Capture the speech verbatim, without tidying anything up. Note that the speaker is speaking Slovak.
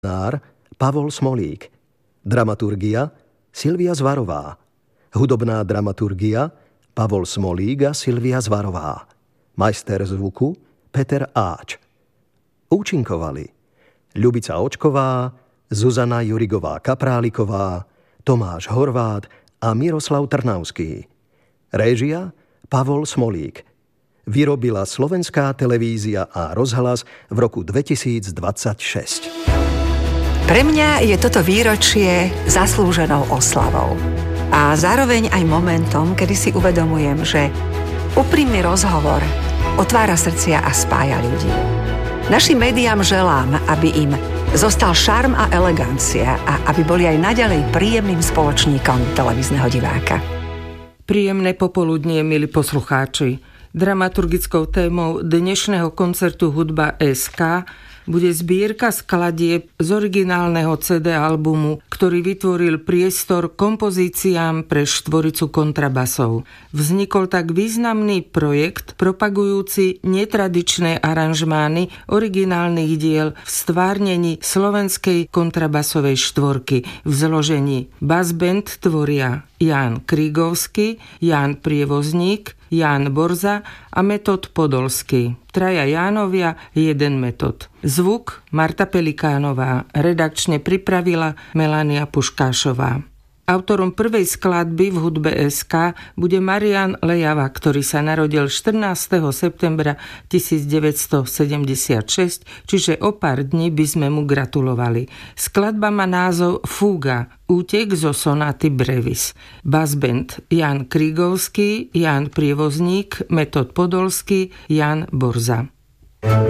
Pavol Smolík. Dramaturgia Silvia Zvarová. Hudobná dramaturgia Pavol Smolík a Silvia Zvarová. Majster zvuku Peter Áč. Účinkovali Ľubica Očková, Zuzana Jurigová-Kapráliková, Tomáš Horvát a Miroslav Trnavský. Réžia Pavol Smolík. Vyrobila Slovenská televízia a rozhlas v roku dvetisícdvadsaťšesť. Pre mňa je toto výročie zaslúženou oslavou. A zároveň aj momentom, kedy si uvedomujem, že úprimný rozhovor otvára srdcia a spája ľudí. Našim médiám želám, aby im zostal šarm a elegancia a aby boli aj naďalej príjemným spoločníkom televízneho diváka. Príjemné popoludnie, milí poslucháči. Dramaturgickou témou dnešného koncertu Hudba es ká bude zbierka skladieb z originálneho cé dé albumu, ktorý vytvoril priestor kompozíciám pre štvoricu kontrabasov. Vznikol tak významný projekt propagujúci netradičné aranžmány originálnych diel v stvárnení slovenskej kontrabasovej štvorky v zložení bass band tvoria Ján Krígovský, Ján Prievozník, Ján Borza a Metod Podolský. Traja Jánovia, jeden Metod. Zvuk Marta Pelikánová. Redakčne pripravila Melania Puškášová. Autorom prvej skladby v Hudbe es ká bude Marián Lejava, ktorý sa narodil štrnásteho septembra tisícdeväťstosedemdesiatšesť, čiže o pár dní by sme mu gratulovali. Skladba má názov Fúga, útek zo sonáty Brevis. Bass band Ján Krígovský, Ján Prievozník, Metod Podolský, Ján Borza.